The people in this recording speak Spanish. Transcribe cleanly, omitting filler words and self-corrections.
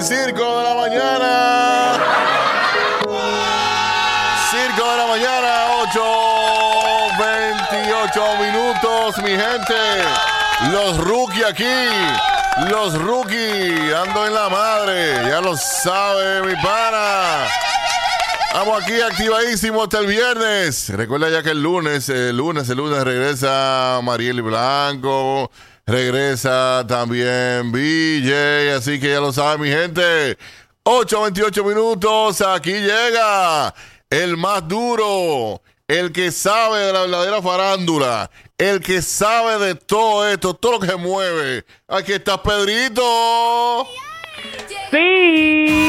el Circo de la Mañana. Circo de la Mañana, 8:28 minutos, mi gente. Los rookies aquí. Los rookies, ando en la madre. Ya lo sabe, mi pana. Vamos aquí activadísimo hasta el viernes. Recuerda ya que el lunes regresa Marieli Blanco. Regresa también BJ. Así que ya lo sabe, mi gente. 8:28 minutos. Aquí llega el más duro. El que sabe de la verdadera farándula. El que sabe de todo esto. Todo lo que se mueve. Aquí está Pedrito. Sí.